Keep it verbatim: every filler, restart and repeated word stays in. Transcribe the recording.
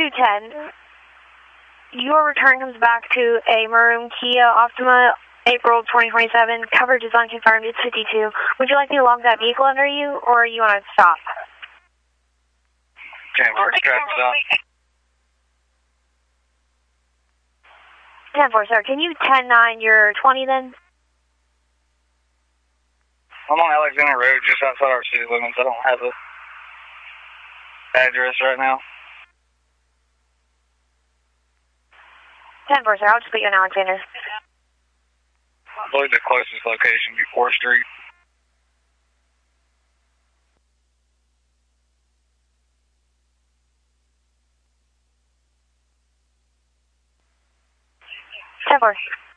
two ten. Your return comes back to a maroon Kia Optima, April twenty twenty-seven. Coverage is unconfirmed. It's fifty-two. Would you like me to log that vehicle under you, or you want to stop? ten four, traffic stop. ten four, sir. Can you ten nine your twenty then? I'm on Alexander Road, just outside our city limits. I don't have a address right now. ten four, sir. I'll just put you on Alexander. I believe the closest location would be fourth Street. ten four.